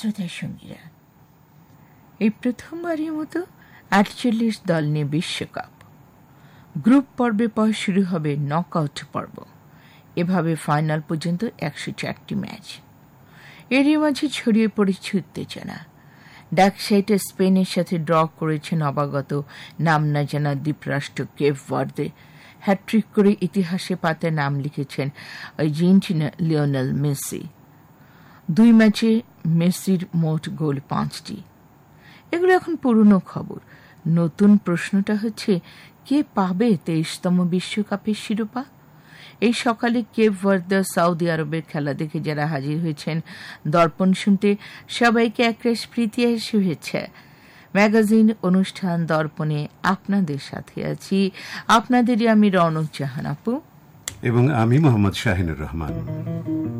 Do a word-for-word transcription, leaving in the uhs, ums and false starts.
শ্রোতা সঙ্গীরা, এই প্রথমবারের মতো আটচল্লিশ দল নিয়ে বিশ্বকাপ। গ্রুপ পর্বের পর শুরু হবে নকআউট পর্ব। এভাবে ফাইনাল পর্যন্ত একশো চারটি ম্যাচ। এরই মাঝে ছড়িয়ে পড়েছে উত্তেজনা। ডাকসাইটে স্পেনের সাথে ড্র করেছে নবাগত নাম না জানা দ্বীপরাষ্ট্র কেপ ভার্দে। হ্যাট্রিক করে ইতিহাসে পাতায় নাম লিখেছেন আর্জেন্টিনা লিওনেল মেসি। দুই ম্যাচে মেসির মোট গোল পাঁচটি। এগুলো এখন পুরনো খবর। নতুন প্রশ্নটা হচ্ছে, কে পাবে তেইশতম বিশ্বকাপের শিরোপা? এই সকালে কেপ ভার্দে সৌদি আরবের খেলা দেখে যারা হাজির হয়েছেন দর্পণ শুনতে, সবাইকে একরাশ প্রীতি আর শুভেচ্ছা। ম্যাগাজিন অনুষ্ঠান দর্পণে আপনাদের সাথে আছি, আপনাদেরই আমি রৌনক জাহান আপু এবং আমি মোহাম্মদ শাহিনুর রহমান।